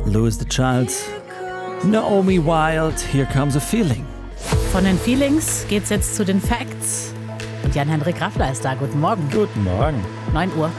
Blue is the Child. Naomi Wild, Here Comes a Feeling. Von den Feelings geht's jetzt zu den Facts. Und Jan-Henrik Raffler ist da. Guten Morgen. Guten Morgen. 9 Uhr.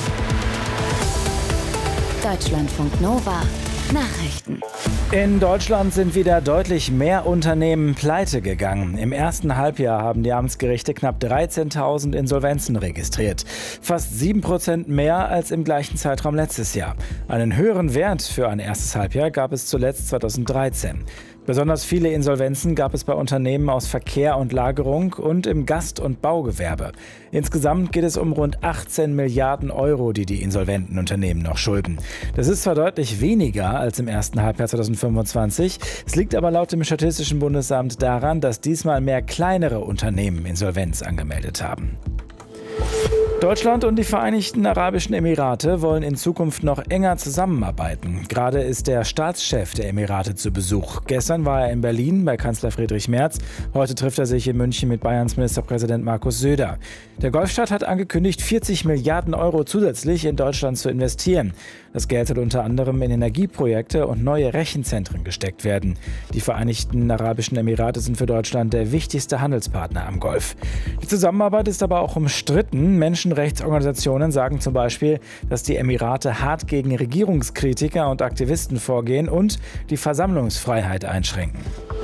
Deutschlandfunk Nova. Nachrichten. In Deutschland sind wieder deutlich mehr Unternehmen pleite gegangen. Im ersten Halbjahr haben die Amtsgerichte knapp 13.000 Insolvenzen registriert. Fast 7% mehr als im gleichen Zeitraum letztes Jahr. Einen höheren Wert für ein erstes Halbjahr gab es zuletzt 2013. Besonders viele Insolvenzen gab es bei Unternehmen aus Verkehr und Lagerung und im Gast- und Baugewerbe. Insgesamt geht es um rund 18 Milliarden Euro, die insolventen Unternehmen noch schulden. Das ist zwar deutlich weniger als im ersten Halbjahr 2025, es liegt aber laut dem Statistischen Bundesamt daran, dass diesmal mehr kleinere Unternehmen Insolvenz angemeldet haben. Deutschland und die Vereinigten Arabischen Emirate wollen in Zukunft noch enger zusammenarbeiten. Gerade ist der Staatschef der Emirate zu Besuch. Gestern war er in Berlin bei Kanzler Friedrich Merz. Heute trifft er sich in München mit Bayerns Ministerpräsident Markus Söder. Der Golfstaat hat angekündigt, 40 Milliarden Euro zusätzlich in Deutschland zu investieren. Das Geld soll unter anderem in Energieprojekte und neue Rechenzentren gesteckt werden. Die Vereinigten Arabischen Emirate sind für Deutschland der wichtigste Handelspartner am Golf. Die Zusammenarbeit ist aber auch umstritten. Menschenrechtsorganisationen sagen zum Beispiel, dass die Emirate hart gegen Regierungskritiker und Aktivisten vorgehen und die Versammlungsfreiheit einschränken.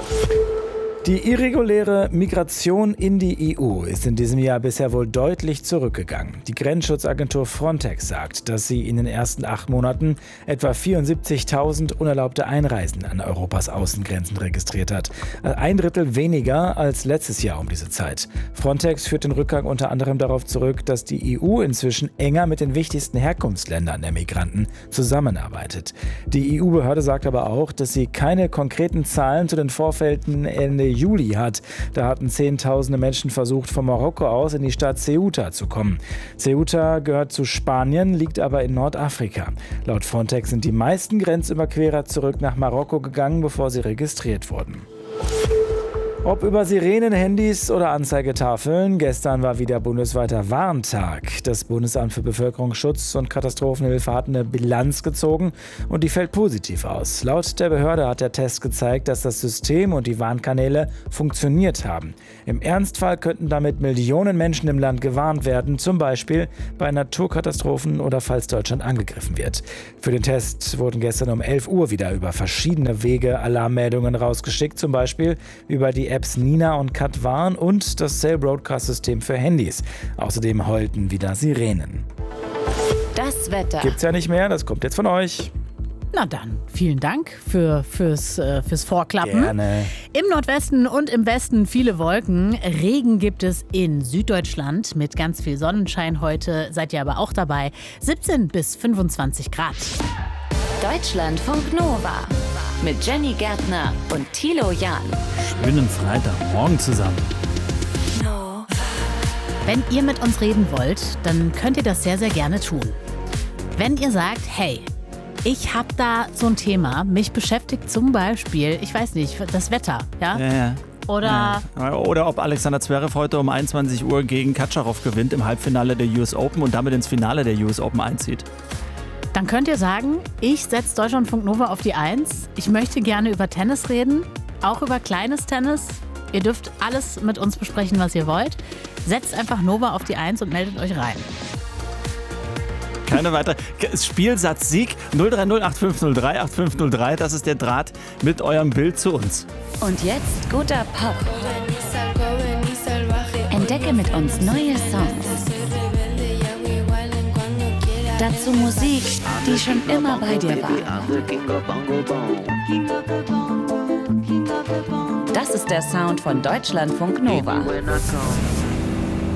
Die irreguläre Migration in die EU ist in diesem Jahr bisher wohl deutlich zurückgegangen. Die Grenzschutzagentur Frontex sagt, dass sie in den ersten 8 Monaten etwa 74.000 unerlaubte Einreisen an Europas Außengrenzen registriert hat. Ein Drittel weniger als letztes Jahr um diese Zeit. Frontex führt den Rückgang unter anderem darauf zurück, dass die EU inzwischen enger mit den wichtigsten Herkunftsländern der Migranten zusammenarbeitet. Die EU-Behörde sagt aber auch, dass sie keine konkreten Zahlen zu den Vorfällen Ende Juli hat. Da hatten Zehntausende Menschen versucht, von Marokko aus in die Stadt Ceuta zu kommen. Ceuta gehört zu Spanien, liegt aber in Nordafrika. Laut Frontex sind die meisten Grenzüberquerer zurück nach Marokko gegangen, bevor sie registriert wurden. Ob über Sirenen, Handys oder Anzeigetafeln, gestern war wieder bundesweiter Warntag. Das Bundesamt für Bevölkerungsschutz und Katastrophenhilfe hat eine Bilanz gezogen und die fällt positiv aus. Laut der Behörde hat der Test gezeigt, dass das System und die Warnkanäle funktioniert haben. Im Ernstfall könnten damit Millionen Menschen im Land gewarnt werden, zum Beispiel bei Naturkatastrophen oder falls Deutschland angegriffen wird. Für den Test wurden gestern um 11 Uhr wieder über verschiedene Wege Alarmmeldungen rausgeschickt, zum Beispiel über die Apps Nina und Katwarn und das Cell Broadcast System für Handys. Außerdem heulten wieder Sirenen. Das Wetter. Gibt's ja nicht mehr, das kommt jetzt von euch. Na dann, vielen Dank fürs Vorklappen. Gerne. Im Nordwesten und im Westen viele Wolken. Regen gibt es in Süddeutschland mit ganz viel Sonnenschein heute. Seid ihr aber auch dabei. 17 bis 25 Grad. Deutschlandfunk Nova. Mit Jenny Gärtner und Thilo Jahn. Schönen Freitagmorgen zusammen. Wenn ihr mit uns reden wollt, dann könnt ihr das sehr, sehr gerne tun. Wenn ihr sagt, hey, ich habe da so ein Thema, mich beschäftigt zum Beispiel, ich weiß nicht, das Wetter, ja? Ja. Oder Oder ob Alexander Zverev heute um 21 Uhr gegen Katscharow gewinnt im Halbfinale der US Open und damit ins Finale der US Open einzieht. dann könnt ihr sagen, ich setze Deutschlandfunk Nova auf die 1. Ich möchte gerne über Tennis reden, auch über kleines Tennis. Ihr dürft alles mit uns besprechen, was ihr wollt. Setzt einfach Nova auf die 1 und meldet euch rein. Keine weitere. Spielsatz Sieg 030 8503 8503. Das ist der Draht mit eurem Bild zu uns. Und jetzt guter Pop. Entdecke mit uns neue Songs. Dazu Musik, die schon immer bei dir war. Das ist der Sound von Deutschlandfunk Nova.